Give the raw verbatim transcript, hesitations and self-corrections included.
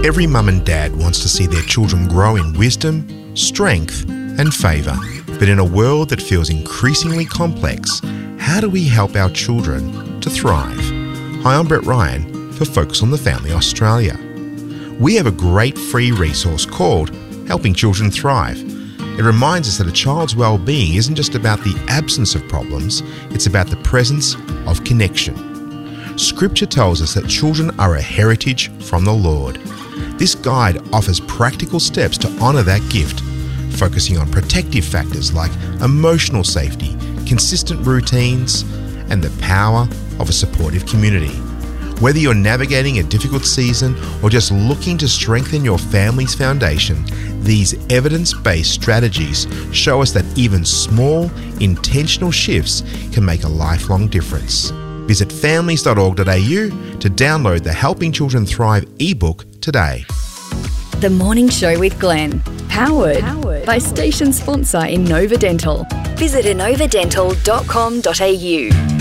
Every mum and dad wants to see their children grow in wisdom, strength and favour. But in a world that feels increasingly complex, how do we help our children to thrive? Hi, I'm Brett Ryan for Focus on the Family Australia. We have a great free resource called Helping Children Thrive. It reminds us that a child's well-being isn't just about the absence of problems, it's about the presence of connection. Scripture tells us that children are a heritage from the Lord. This guide offers practical steps to honour that gift, focusing on protective factors like emotional safety, consistent routines, and the power of a supportive community. Whether you're navigating a difficult season or just looking to strengthen your family's foundation, these evidence-based strategies show us that even small, intentional shifts can make a lifelong difference. Visit families dot org dot a u to download the Helping Children Thrive ebook today. The Morning Show with Glenn, powered, powered by station sponsor Inova Dental. Visit inova dental dot com dot a u.